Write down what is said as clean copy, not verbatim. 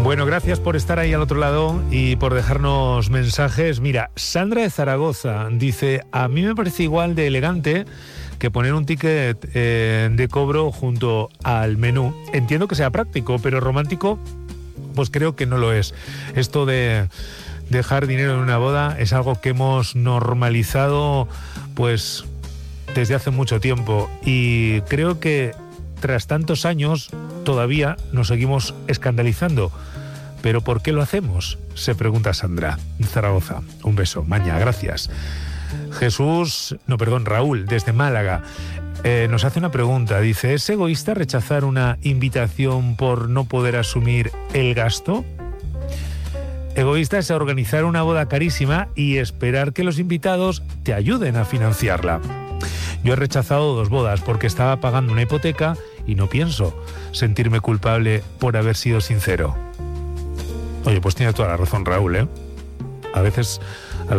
Bueno, gracias por estar ahí al otro lado y por dejarnos mensajes. Mira, Sandra de Zaragoza dice: a mí me parece igual de elegante que poner un ticket de cobro junto al menú. Entiendo que sea práctico, pero romántico, pues creo que no lo es. Esto de dejar dinero en una boda es algo que hemos normalizado pues desde hace mucho tiempo, y creo que tras tantos años todavía nos seguimos escandalizando. ¿Pero por qué lo hacemos?, se pregunta Sandra de Zaragoza. Un beso, Maña, gracias. Raúl, desde Málaga, nos hace una pregunta. Dice: ¿es egoísta rechazar una invitación por no poder asumir el gasto? Egoísta es organizar una boda carísima y esperar que los invitados te ayuden a financiarla. Yo he rechazado 2 bodas porque estaba pagando una hipoteca y no pienso sentirme culpable por haber sido sincero. Oye, pues tiene toda la razón Raúl, ¿eh? A veces